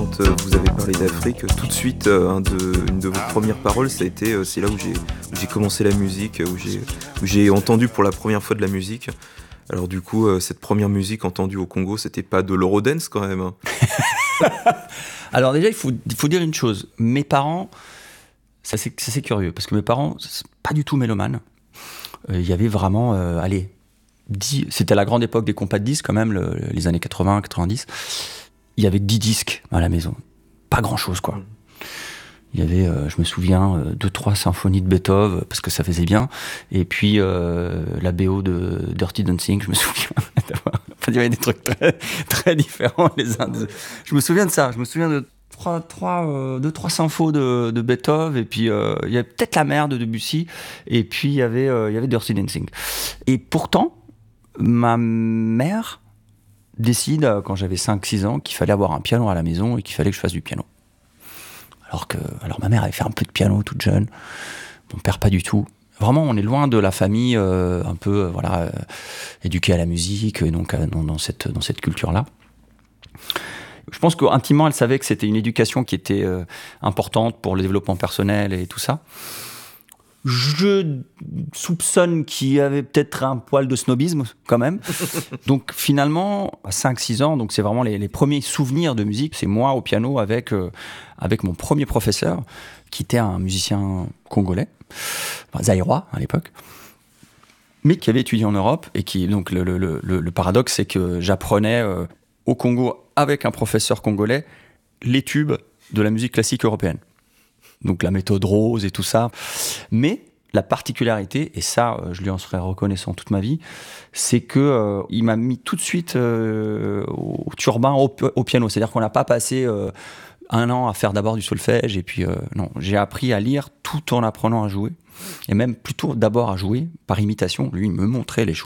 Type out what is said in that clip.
quand vous avez parlé d'Afrique, tout de suite, une de vos premières paroles, ça a été, c'est là où j'ai commencé la musique, où j'ai entendu pour la première fois de la musique. Alors du coup, cette première musique entendue au Congo, c'était pas de l'Eurodance quand même, hein. Alors déjà, il faut dire une chose. Mes parents, c'est curieux, parce que mes parents, c'est pas du tout mélomanes. Il y avait vraiment, c'était la grande époque des compas de disques quand même, les années 80, 90. Il y avait 10 disques à la maison. Pas grand-chose, quoi. Il y avait, je me souviens, 2-3 symphonies de Beethoven, parce que ça faisait bien. Et puis, la BO de Dirty Dancing, je me souviens. Il y avait des trucs très, très différents les uns des autres. Je me souviens de ça. Je me souviens de 2-3 symphos de Beethoven. Et puis, il y avait peut-être La Mer de Debussy. Et puis, il y avait Dirty Dancing. Et pourtant, ma mère décide, quand j'avais 5-6 ans, qu'il fallait avoir un piano à la maison et qu'il fallait que je fasse du piano. Alors ma mère avait fait un peu de piano toute jeune, mon père pas du tout. Vraiment, on est loin de la famille un peu éduquée à la musique, donc dans cette culture-là. Je pense qu'intimement, elle savait que c'était une éducation qui était importante pour le développement personnel et tout ça. Je soupçonne qu'il y avait peut-être un poil de snobisme quand même. Donc finalement, à 5-6 ans, donc c'est vraiment les premiers souvenirs de musique, c'est moi au piano avec mon premier professeur, qui était un musicien congolais, zaïrois à l'époque, mais qui avait étudié en Europe. Et qui, donc le paradoxe, c'est que j'apprenais au Congo avec un professeur congolais les tubes de la musique classique européenne. Donc la méthode Rose et tout ça. Mais la particularité, et ça, je lui en serai reconnaissant toute ma vie, c'est que il m'a mis tout de suite au turbin, au piano. C'est-à-dire qu'on n'a pas passé 1 an à faire d'abord du solfège, et puis non, j'ai appris à lire tout en apprenant à jouer, et même plutôt d'abord à jouer par imitation. Lui, il me montrait les choses.